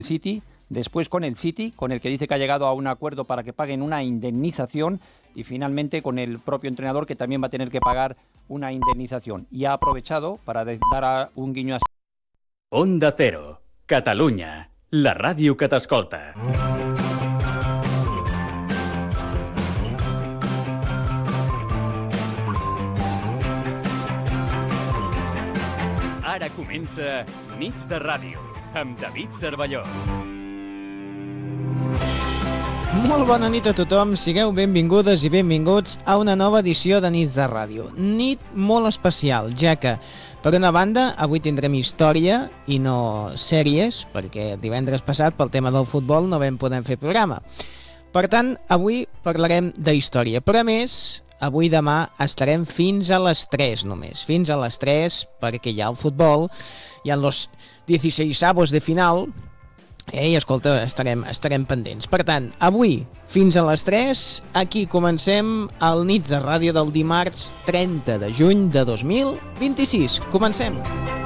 City, después con el City, con el que dice que ha llegado a un acuerdo para que paguen una indemnización, y finalmente con el propio entrenador, que también va a tener que pagar una indemnización. Y ha aprovechado para dar un guiño a... Onda Cero, Catalunya, la ràdio que t'escolta. Ara comença Nits de Ràdio, amb David Cervelló. Molt bona nit a tothom, sigueu benvingudes i benvinguts a una nova edició de Nits de Ràdio. Nit molt especial, ja que, per una banda, avui tindrem història i no sèries, perquè divendres passat, pel tema del futbol, no vam poder fer programa. Per tant, avui parlarem de història, però a més, avui i demà estarem fins a les 3 només. Fins a les 3, perquè hi ha el futbol, hi ha els 16avos de final, i escolta, estarem pendents. Per tant, avui, fins a les 3, aquí comencem el Nits de Ràdio del dimarts 30 de juny de 2026. Comencem!